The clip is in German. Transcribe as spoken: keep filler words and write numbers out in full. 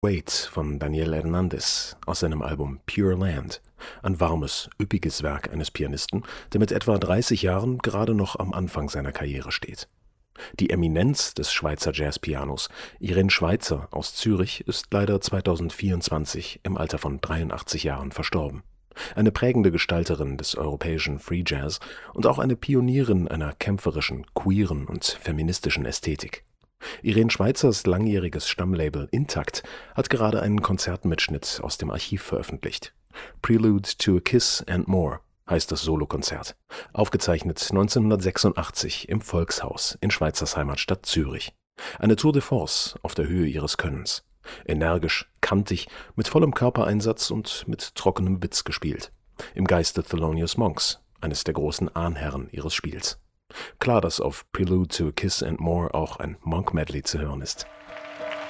Wait von Daniel Hernandez aus seinem Album Pure Land, ein warmes, üppiges Werk eines Pianisten, der mit etwa dreißig Jahren gerade noch am Anfang seiner Karriere steht. Die Eminenz des Schweizer Jazzpianos, Irene Schweizer aus Zürich, ist leider zweitausendvierundzwanzig im Alter von dreiundachtzig Jahren verstorben. Eine prägende Gestalterin des europäischen Free Jazz und auch eine Pionierin einer kämpferischen, queeren und feministischen Ästhetik. Irene Schweizers langjähriges Stammlabel Intakt hat gerade einen Konzertmitschnitt aus dem Archiv veröffentlicht. Prelude to a Kiss and More heißt das Solokonzert, aufgezeichnet neunzehnhundertsechsundachtzig im Volkshaus in Schweizers Heimatstadt Zürich. Eine Tour de force auf der Höhe ihres Könnens. Energisch, kantig, mit vollem Körpereinsatz und mit trockenem Witz gespielt. Im Geiste Thelonious Monks, eines der großen Ahnherren ihres Spiels. Klar, dass auf Prelude to a Kiss and More auch ein Monk-Medley zu hören ist.